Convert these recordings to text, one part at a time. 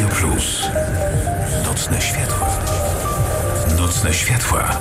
Radio Plus. Nocne światła. Nocne światła.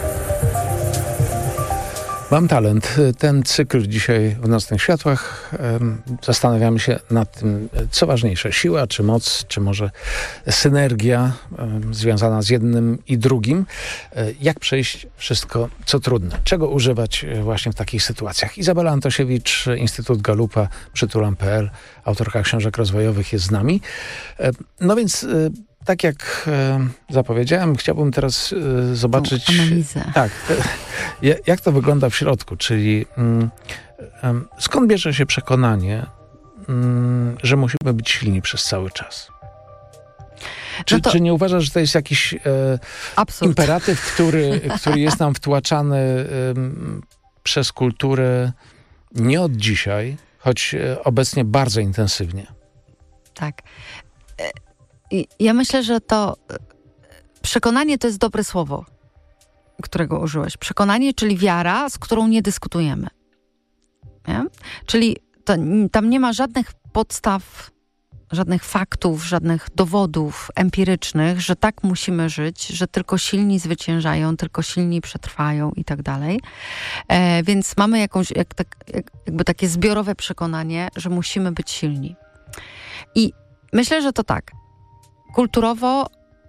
Mam talent. Ten cykl dzisiaj w Nocnych Światłach zastanawiamy się nad tym, co ważniejsze, siła czy moc, czy może synergia związana z jednym i drugim. Jak przejść wszystko, co trudne? Czego używać właśnie w takich sytuacjach? Izabela Antosiewicz, Instytut Galupa, Przytulam.pl, autorka książek rozwojowych jest z nami. No więc tak jak zapowiedziałem, chciałbym teraz zobaczyć... analizę. Tak, jak to wygląda w środku, czyli skąd bierze się przekonanie, że musimy być silni przez cały czas? Czy nie uważasz, że to jest jakiś imperatyw, który jest nam wtłaczany przez kulturę nie od dzisiaj, choć obecnie bardzo intensywnie? Tak. Ja myślę, że to przekonanie to jest dobre słowo, którego użyłeś. Przekonanie, czyli wiara, z którą nie dyskutujemy. Nie? Czyli tam nie ma żadnych podstaw, żadnych faktów, żadnych dowodów empirycznych, że tak musimy żyć, że tylko silni zwyciężają, tylko silni przetrwają i tak dalej. Więc mamy jakby takie zbiorowe przekonanie, że musimy być silni. I myślę, że to tak. Kulturowo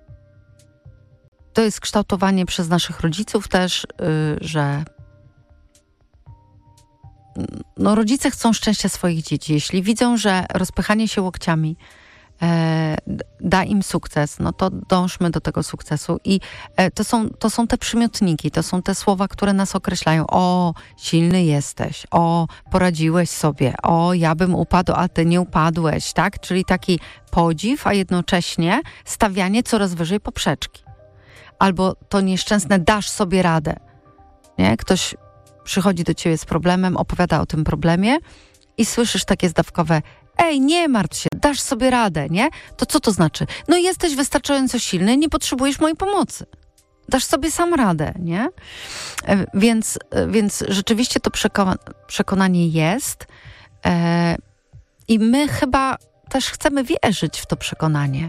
to jest kształtowanie przez naszych rodziców też, że rodzice chcą szczęścia swoich dzieci. Jeśli widzą, że rozpychanie się łokciami da im sukces, no to dążmy do tego sukcesu. I to są te przymiotniki, to są te słowa, które nas określają. O, silny jesteś. O, poradziłeś sobie. O, ja bym upadł, a ty nie upadłeś, tak? Czyli taki podziw, a jednocześnie stawianie coraz wyżej poprzeczki. Albo to nieszczęsne dasz sobie radę. Nie? Ktoś przychodzi do ciebie z problemem, opowiada o tym problemie i słyszysz takie zdawkowe: ej, nie martw się, dasz sobie radę, nie? To co to znaczy? No jesteś wystarczająco silny, nie potrzebujesz mojej pomocy. Dasz sobie sam radę, nie? Więc rzeczywiście to przekonanie jest i my chyba też chcemy wierzyć w to przekonanie.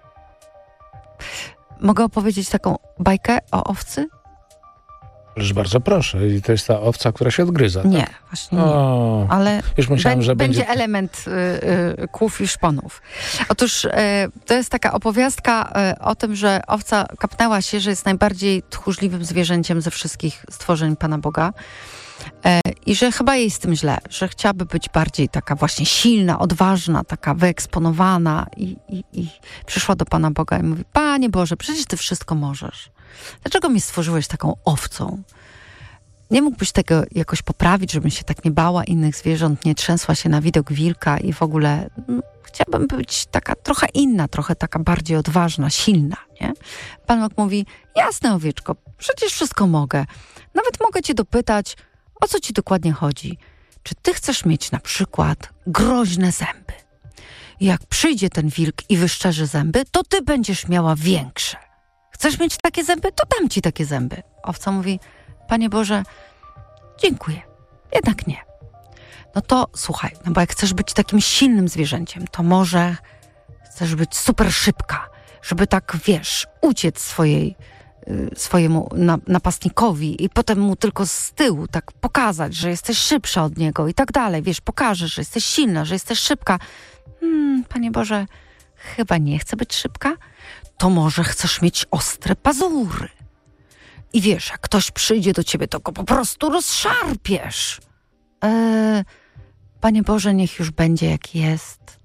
Mogę opowiedzieć taką bajkę o owcy? Już bardzo proszę. I to jest ta owca, która się odgryza. Nie, tak? właśnie nie. Ale już myślałem, że będzie element kłów i szponów. Otóż to jest taka opowiastka o tym, że owca kapnęła się, że jest najbardziej tchórzliwym zwierzęciem ze wszystkich stworzeń Pana Boga. I że chyba jej z tym źle, że chciałaby być bardziej taka właśnie silna, odważna, taka wyeksponowana i przyszła do Pana Boga i mówi: Panie Boże, przecież Ty wszystko możesz. Dlaczego mnie stworzyłeś taką owcą? Nie mógłbyś tego jakoś poprawić, żebym się tak nie bała innych zwierząt, nie trzęsła się na widok wilka i w ogóle chciałabym być taka trochę inna, trochę taka bardziej odważna, silna, nie? Pan Bóg mówi: jasne, owieczko, przecież wszystko mogę. Nawet mogę cię dopytać, o co ci dokładnie chodzi? Czy ty chcesz mieć na przykład groźne zęby? I jak przyjdzie ten wilk i wyszczerzy zęby, to ty będziesz miała większe. Chcesz mieć takie zęby? To dam ci takie zęby. Owca mówi: Panie Boże, dziękuję. Jednak nie. No to słuchaj, no bo jak chcesz być takim silnym zwierzęciem, to może chcesz być super szybka, żeby tak, wiesz, uciec swojemu napastnikowi i potem mu tylko z tyłu tak pokazać, że jesteś szybsza od niego i tak dalej. Wiesz, pokażesz, że jesteś silna, że jesteś szybka. Panie Boże, chyba nie chcę być szybka. To może chcesz mieć ostre pazury. I wiesz, jak ktoś przyjdzie do ciebie, to go po prostu rozszarpiesz. Panie Boże, niech już będzie jak jest.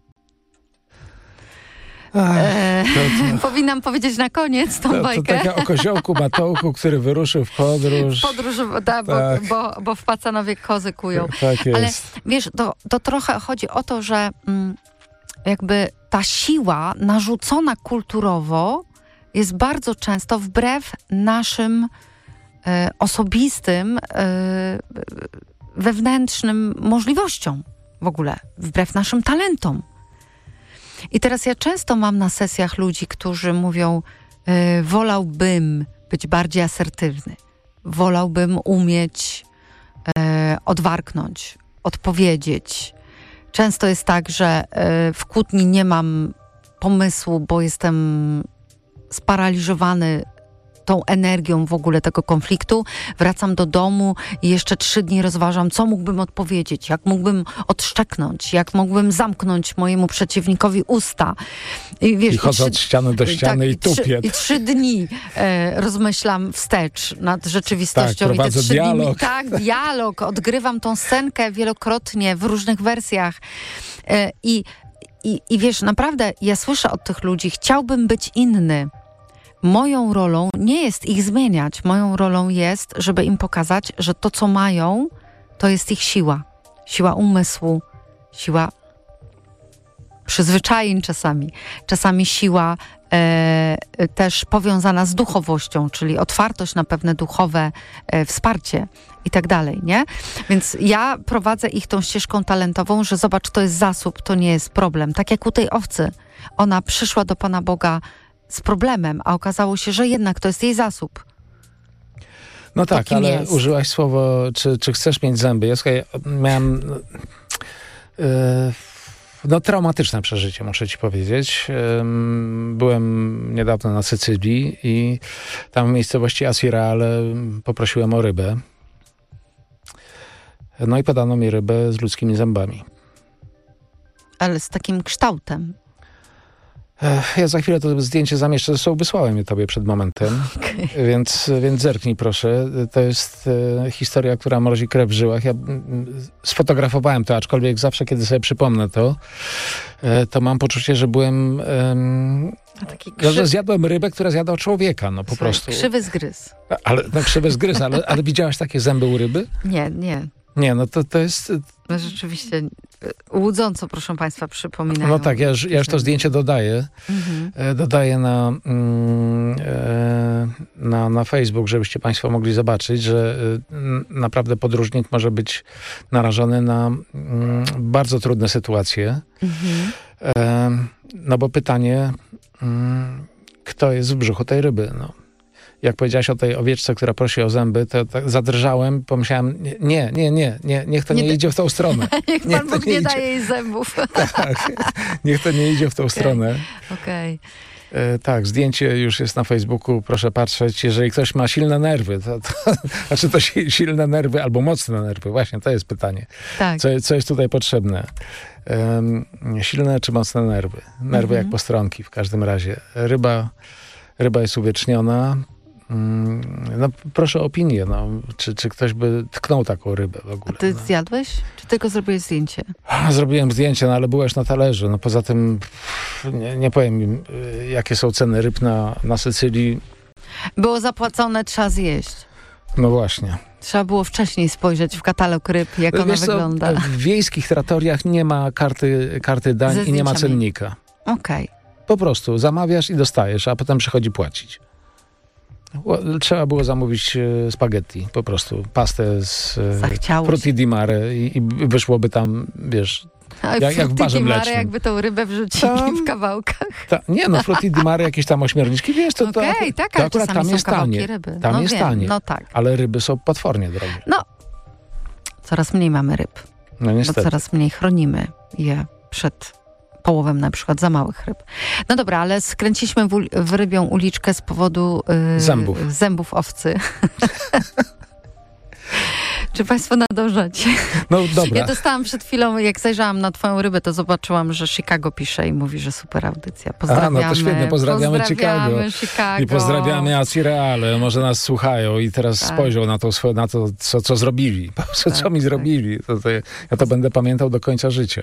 Powinnam powiedzieć na koniec tą bajkę. To taka o koziołku Matołku, który wyruszył w podróż. Tak. Bo w Pacanowie kozy kują. Tak jest. Ale wiesz, to trochę chodzi o to, że jakby ta siła narzucona kulturowo jest bardzo często wbrew naszym osobistym, wewnętrznym możliwościom w ogóle, wbrew naszym talentom. I teraz ja często mam na sesjach ludzi, którzy mówią: wolałbym być bardziej asertywny, wolałbym umieć odwarknąć, odpowiedzieć. Często jest tak, że w kłótni nie mam pomysłu, bo jestem sparaliżowany tą energią w ogóle tego konfliktu. Wracam do domu i jeszcze 3 dni rozważam, co mógłbym odpowiedzieć, jak mógłbym odszczeknąć, jak mógłbym zamknąć mojemu przeciwnikowi usta. I chodzę od ściany do ściany i tupię. I 3 dni rozmyślam wstecz nad rzeczywistością. Tak, prowadzę dialog. Dialog. Odgrywam tą scenkę wielokrotnie w różnych wersjach. I wiesz, naprawdę ja słyszę od tych ludzi, chciałbym być inny. Moją rolą nie jest ich zmieniać. Moją rolą jest, żeby im pokazać, że to, co mają, to jest ich siła. Siła umysłu, siła przyzwyczajeń czasami. Czasami siła też powiązana z duchowością, czyli otwartość na pewne duchowe wsparcie i tak dalej, nie? Więc ja prowadzę ich tą ścieżką talentową, że zobacz, to jest zasób, to nie jest problem. Tak jak u tej owcy. Ona przyszła do Pana Boga z problemem, a okazało się, że jednak to jest jej zasób. No tak, ale użyłaś słowo, czy chcesz mieć zęby. Ja miałem traumatyczne przeżycie, muszę ci powiedzieć. Byłem niedawno na Sycylii i tam w miejscowości Asireale poprosiłem o rybę. No i podano mi rybę z ludzkimi zębami. Ale z takim kształtem. Ja za chwilę to zdjęcie zamieszczę, zresztą wysłałem je tobie przed momentem, więc zerknij proszę. To jest historia, która mrozi krew w żyłach. Ja sfotografowałem to, aczkolwiek zawsze, kiedy sobie przypomnę to mam poczucie, że byłem... że zjadłem rybę, która zjadła człowieka, no po prostu. Krzywy zgryz. Krzywy zgryz, ale widziałaś takie zęby u ryby? Nie. Nie, no to jest... No rzeczywiście łudząco, proszę państwa, przypominają. No tak, ja już to zdjęcie dodaję. Dodaję na Facebook, żebyście państwo mogli zobaczyć, że naprawdę podróżnik może być narażony na bardzo trudne sytuacje. No bo pytanie, kto jest w brzuchu tej ryby, no. Jak powiedziałaś o tej owieczce, która prosi o zęby, to tak zadrżałem, pomyślałem, niech to nie idzie w tą stronę. Niech Pan Bóg nie daje jej zębów. Tak, niech to nie idzie w tą stronę. Okej. Tak, zdjęcie już jest na Facebooku, proszę patrzeć. Jeżeli ktoś ma silne nerwy, znaczy to silne nerwy albo mocne nerwy, właśnie to jest pytanie. Tak. Co jest tutaj potrzebne? Silne czy mocne nerwy? Nerwy jak postronki w każdym razie. Ryba jest uwieczniona. No proszę o opinię, czy ktoś by tknął taką rybę w ogóle. A ty zjadłeś? Czy tylko zrobiłeś zdjęcie? Zrobiłem zdjęcie, ale byłeś na talerzu. No poza tym nie powiem im, jakie są ceny ryb na Sycylii. Było zapłacone, trzeba zjeść. No właśnie. Trzeba było wcześniej spojrzeć w katalog ryb, jak ona wygląda. W wiejskich trattoriach nie ma karty dań i nie ma cennika. Okej. Po prostu zamawiasz i dostajesz, a potem przychodzi płacić. Trzeba było zamówić spaghetti, po prostu pastę z frutti di mare i wyszłoby tam, wiesz, jak w barze mlecznym. Jakby tą rybę wrzucili w kawałkach. Frutti di mare, jakieś tam ośmiorniczki, wiesz, to tak, ale akurat tam jest tanie. Ryby. Tam jest tanie, no tak. Ale ryby są potwornie drogie. No, coraz mniej mamy ryb. No niestety. Bo coraz mniej chronimy je przed połowem na przykład za małych ryb. No dobra, ale skręciliśmy w rybią uliczkę z powodu zębów owcy. Czy państwo nadążacie? No dobra. Ja dostałam przed chwilą, jak zajrzałam na twoją rybę, to zobaczyłam, że Chicago pisze i mówi, że super audycja. Pozdrawiamy. No to świetnie, pozdrawiamy Chicago. I pozdrawiamy Asireale. Może nas słuchają i teraz spojrzą na to, co zrobili. Co mi zrobili. Ja to będę pamiętał do końca życia.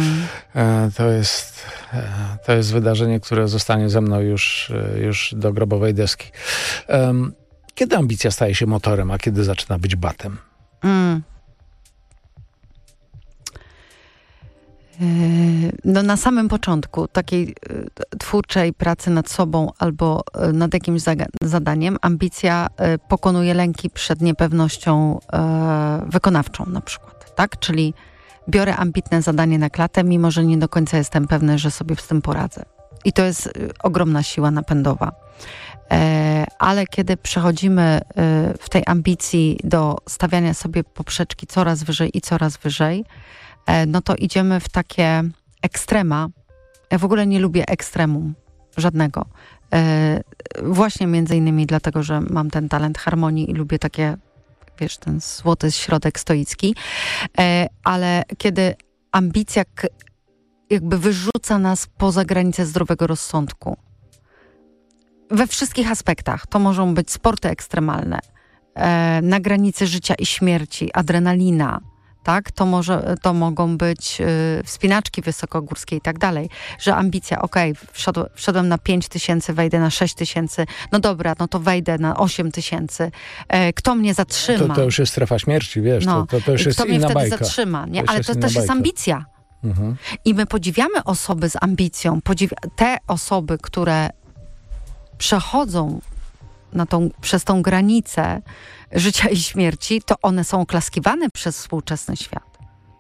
To jest wydarzenie, które zostanie ze mną już do grobowej deski. Kiedy ambicja staje się motorem, a kiedy zaczyna być batem? No na samym początku takiej twórczej pracy nad sobą albo nad jakimś zadaniem ambicja pokonuje lęki przed niepewnością wykonawczą na przykład, tak? Czyli biorę ambitne zadanie na klatę, mimo że nie do końca jestem pewna, że sobie z tym poradzę. I to jest ogromna siła napędowa. Ale kiedy przechodzimy w tej ambicji do stawiania sobie poprzeczki coraz wyżej i coraz wyżej, no to idziemy w takie ekstrema Ja w ogóle nie lubię ekstremum żadnego. Właśnie między innymi dlatego, że mam ten talent harmonii i lubię takie, wiesz, ten złoty środek stoicki. Ale kiedy ambicja jakby wyrzuca nas poza granicę zdrowego rozsądku. We wszystkich aspektach. To mogą być sporty ekstremalne, na granicy życia i śmierci, adrenalina, tak? To mogą być wspinaczki wysokogórskie i tak dalej. Że ambicja, wszedłem na 5000, wejdę na 6000, no dobra, no to wejdę na 8000. Kto mnie zatrzyma? To już jest strefa śmierci, wiesz, to już jest kto mnie inna wtedy bajka. zatrzyma, nie? Ale to też jest ambicja. Mhm. I my podziwiamy osoby z ambicją, te osoby, które przechodzą przez tą granicę życia i śmierci, to one są oklaskiwane przez współczesny świat.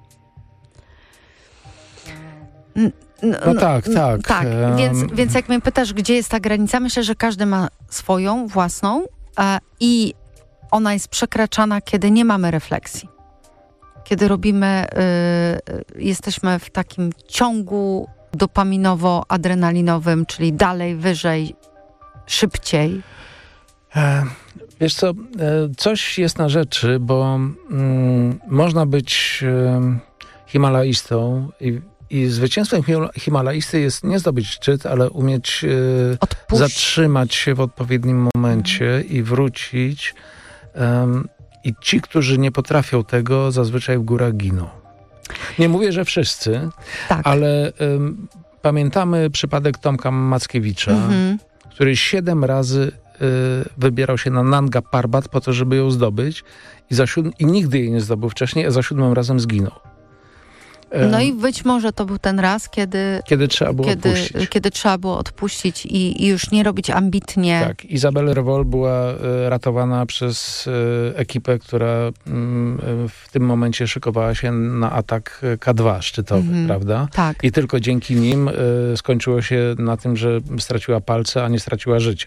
Tak. Tak, więc jak mnie pytasz, gdzie jest ta granica, myślę, że każdy ma swoją, własną i ona jest przekraczana, kiedy nie mamy refleksji. Kiedy jesteśmy w takim ciągu dopaminowo-adrenalinowym, czyli dalej, wyżej, szybciej. Wiesz co, coś jest na rzeczy, bo można być Himalaistą i zwycięstwem Himalaisty jest nie zdobyć szczyt, ale umieć zatrzymać się w odpowiednim momencie i wrócić. I ci, którzy nie potrafią tego, zazwyczaj w górach giną. Nie mówię, że wszyscy, ale pamiętamy przypadek Tomka Mackiewicza, który 7 razy wybierał się na Nanga Parbat po to, żeby ją zdobyć i nigdy jej nie zdobył wcześniej, a za 7 razem zginął. No i być może to był ten raz, kiedy trzeba było odpuścić. Kiedy trzeba było odpuścić i już nie robić ambitnie. Tak, Izabel Revol była ratowana przez ekipę, która w tym momencie szykowała się na atak K2 szczytowy, prawda? Tak. I tylko dzięki nim skończyło się na tym, że straciła palce, a nie straciła życia.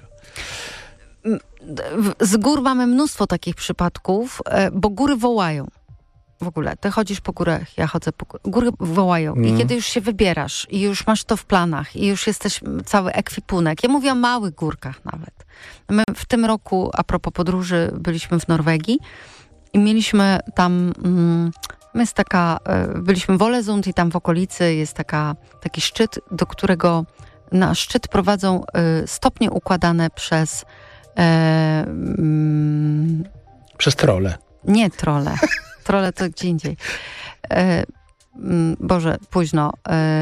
Z gór mamy mnóstwo takich przypadków, bo góry wołają. W ogóle, ty chodzisz po górach, ja chodzę po górach. Góry wołają. I kiedy już się wybierasz i już masz to w planach i już jesteś cały ekwipunek. Ja mówię o małych górkach nawet. My w tym roku, a propos podróży, byliśmy w Norwegii i mieliśmy tam, byliśmy w Ålesund i tam w okolicy jest taki szczyt, do którego na szczyt prowadzą stopnie układane przez trole. Nie trole. Trole to gdzie indziej. Boże, późno.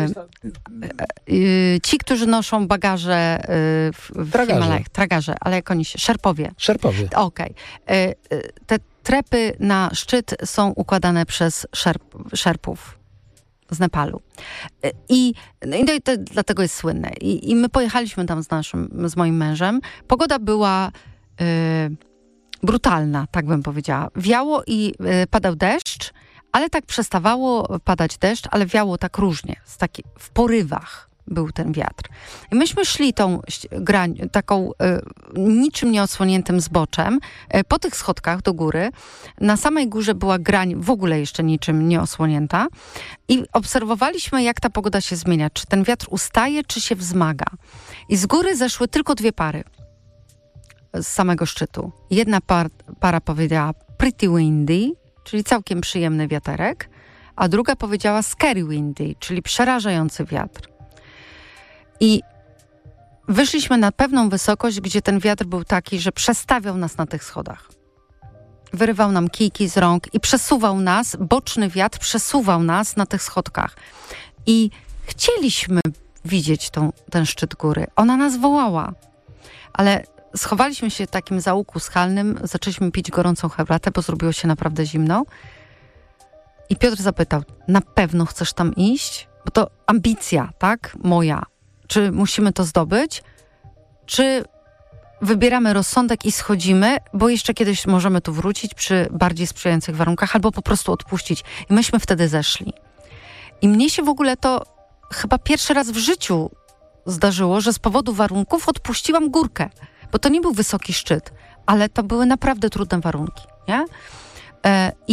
Ci, którzy noszą bagaże w Himalajach. Tragarze, ale jak oni się... Szerpowie. Okej. Te trepy na szczyt są układane przez szerpów z Nepalu. I to dlatego jest słynne. I my pojechaliśmy tam z moim mężem. Pogoda była brutalna, tak bym powiedziała. Wiało i padał deszcz, ale tak przestawało padać deszcz, ale wiało tak różnie. W porywach był ten wiatr. I myśmy szli tą taką niczym nieodsłoniętym zboczem po tych schodkach do góry. Na samej górze była grań w ogóle jeszcze niczym nieosłonięta i obserwowaliśmy, jak ta pogoda się zmienia. Czy ten wiatr ustaje, czy się wzmaga. I z góry zeszły tylko 2 pary z samego szczytu. Jedna para powiedziała pretty windy, czyli całkiem przyjemny wiaterek, a druga powiedziała scary windy, czyli przerażający wiatr. I wyszliśmy na pewną wysokość, gdzie ten wiatr był taki, że przestawiał nas na tych schodach. Wyrywał nam kijki z rąk i przesuwał nas, boczny wiatr przesuwał nas na tych schodkach. I chcieliśmy widzieć ten szczyt góry. Ona nas wołała, ale schowaliśmy się w takim zaułku schalnym, zaczęliśmy pić gorącą herbatę, bo zrobiło się naprawdę zimno. I Piotr zapytał, na pewno chcesz tam iść? Bo to ambicja, tak? Moja. Czy musimy to zdobyć? Czy wybieramy rozsądek i schodzimy, bo jeszcze kiedyś możemy tu wrócić przy bardziej sprzyjających warunkach, albo po prostu odpuścić. I myśmy wtedy zeszli. I mnie się w ogóle to chyba pierwszy raz w życiu zdarzyło, że z powodu warunków odpuściłam górkę. Bo to nie był wysoki szczyt, ale to były naprawdę trudne warunki, nie? I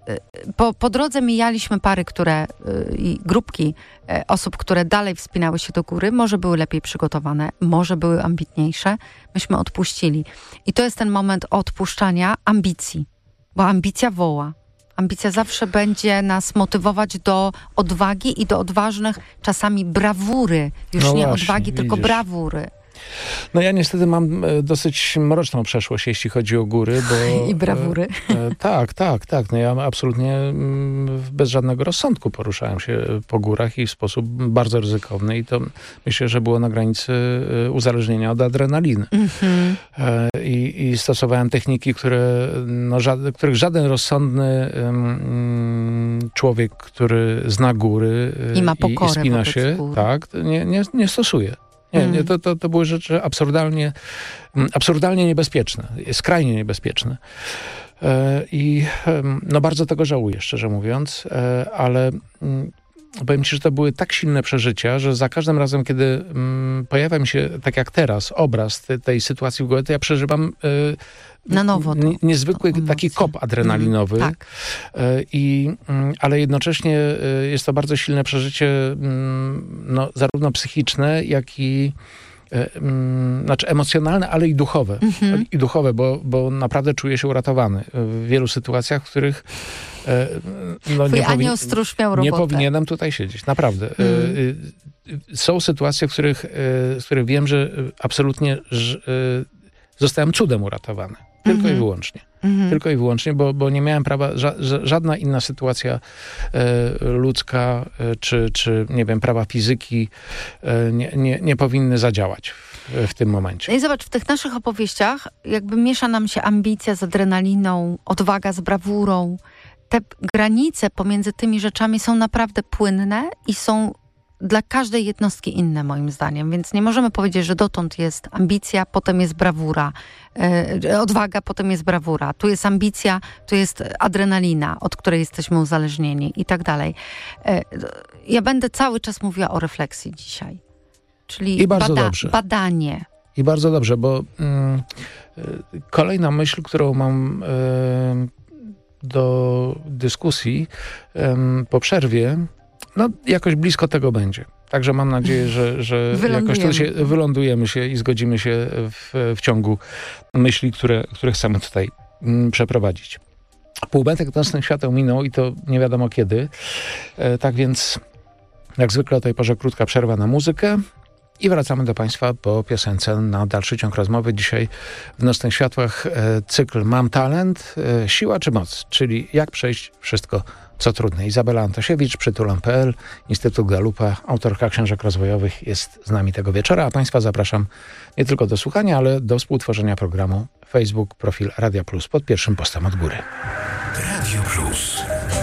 po drodze mijaliśmy pary, i grupki osób, które dalej wspinały się do góry. Może były lepiej przygotowane, może były ambitniejsze. Myśmy odpuścili. I to jest ten moment odpuszczania ambicji, bo ambicja woła. Ambicja zawsze będzie nas motywować do odwagi i do odważnych, czasami brawury. Już nie właśnie, odwagi, tylko brawury. No ja niestety mam dosyć mroczną przeszłość, jeśli chodzi o góry, bo... I brawury. Tak. No ja absolutnie bez żadnego rozsądku poruszałem się po górach i w sposób bardzo ryzykowny i to myślę, że było na granicy uzależnienia od adrenaliny. I stosowałem techniki, których żaden rozsądny człowiek, który zna góry i ma pokorę i spina się, tak, nie stosuje. Nie, to były rzeczy absurdalnie niebezpieczne, skrajnie niebezpieczne. I bardzo tego żałuję, szczerze mówiąc, ale powiem ci, że to były tak silne przeżycia, że za każdym razem, kiedy pojawia mi się, tak jak teraz, obraz tej sytuacji w głowie, to ja przeżywam na nowo niezwykły taki kop adrenalinowy. Tak. Ale jednocześnie jest to bardzo silne przeżycie zarówno psychiczne, jak i emocjonalne, ale i duchowe. I duchowe, bo naprawdę czuję się uratowany w wielu sytuacjach, w których Twój anioł stróż miał robotę. Nie powinienem tutaj siedzieć, naprawdę. Są sytuacje, w których wiem, że absolutnie zostałem cudem uratowany. Tylko i wyłącznie. Tylko i wyłącznie, bo nie miałem prawa, żadna inna sytuacja ludzka, czy nie wiem, prawa fizyki nie powinny zadziałać w tym momencie. No i zobacz, w tych naszych opowieściach jakby miesza nam się ambicja z adrenaliną, odwaga z brawurą. Te granice pomiędzy tymi rzeczami są naprawdę płynne i są dla każdej jednostki inne, moim zdaniem. Więc nie możemy powiedzieć, że dotąd jest ambicja, potem jest brawura. Odwaga, potem jest brawura. Tu jest ambicja, tu jest adrenalina, od której jesteśmy uzależnieni i tak dalej. Ja będę cały czas mówiła o refleksji dzisiaj. Czyli badanie. I bardzo dobrze, bo kolejna myśl, którą mam do dyskusji po przerwie, jakoś blisko tego będzie. Także mam nadzieję, że jakoś tu wylądujemy się i zgodzimy się w ciągu myśli, które chcemy tutaj przeprowadzić. Półmetek nocnych świateł minął i to nie wiadomo kiedy. Tak więc jak zwykle o tej porze krótka przerwa na muzykę i wracamy do Państwa po piosence na dalszy ciąg rozmowy. Dzisiaj w Nocnych Światłach cykl Mam talent, siła czy moc? Czyli jak przejść wszystko co trudne. Izabela Antosiewicz, Przytulam.pl, Instytut Galupa, autorka książek rozwojowych, jest z nami tego wieczora, a Państwa zapraszam nie tylko do słuchania, ale do współtworzenia programu Facebook, profil Radia Plus pod pierwszym postem od góry. Radio Plus.